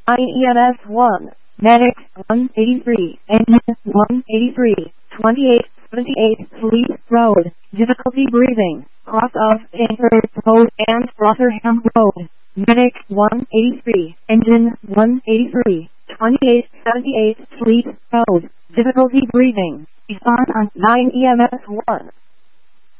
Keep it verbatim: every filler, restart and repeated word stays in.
I E M S one. Medic one eighty-three. Engine one eighty-three. twenty-eight seventy-eight Fleet Road. Difficulty breathing. Cross of Anchor Road and Rotherham Road. Medic one eighty-three. Engine one eighty-three. twenty-eight seventy-eight Fleet Road. Difficulty breathing. Respond on nine E M S one.